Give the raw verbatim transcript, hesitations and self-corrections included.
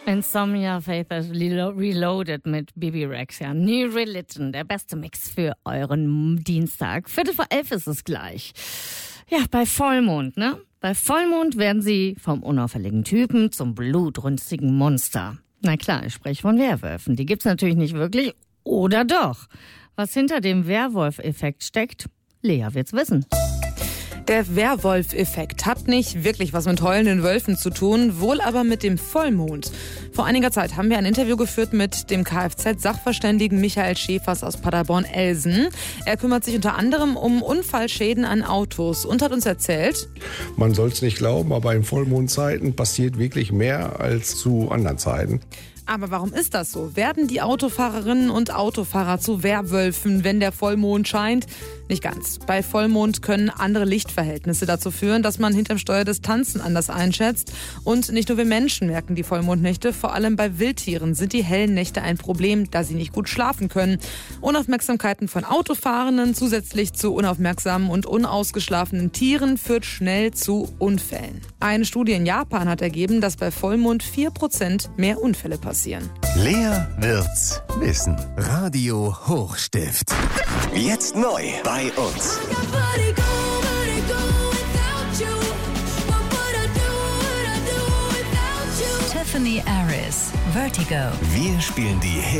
Insomnia Faith is Reloaded mit Bibi Rexha. New Religion, der beste Mix für euren Dienstag. Viertel vor elf ist es gleich. Ja, bei Vollmond, ne? Bei Vollmond werden sie vom unauffälligen Typen zum blutrünstigen Monster. Na klar, ich spreche von Werwölfen. Die gibt's natürlich nicht wirklich. Oder doch? Was hinter dem Werwolf-Effekt steckt, Lea wird's wissen. Der Werwolf-Effekt hat nicht wirklich was mit heulenden Wölfen zu tun, wohl aber mit dem Vollmond. Vor einiger Zeit haben wir ein Interview geführt mit dem Kfz-Sachverständigen Michael Schäfers aus Paderborn-Elsen. Er kümmert sich unter anderem um Unfallschäden an Autos und hat uns erzählt: Man soll es nicht glauben, aber in Vollmondzeiten passiert wirklich mehr als zu anderen Zeiten. Aber warum ist das so? Werden die Autofahrerinnen und Autofahrer zu Werwölfen, wenn der Vollmond scheint? Nicht ganz. Bei Vollmond können andere Lichtverhältnisse dazu führen, dass man hinterm Steuer Distanzen anders einschätzt. Und nicht nur wir Menschen merken die Vollmondnächte, vor allem bei Wildtieren sind die hellen Nächte ein Problem, da sie nicht gut schlafen können. Unaufmerksamkeiten von Autofahrenden zusätzlich zu unaufmerksamen und unausgeschlafenen Tieren führt schnell zu Unfällen. Eine Studie in Japan hat ergeben, dass bei Vollmond vier Prozent mehr Unfälle passieren. Lea wird's wissen. Radio Hochstift. Jetzt neu bei uns. Tiffany Aris, Vertigo. Wir spielen die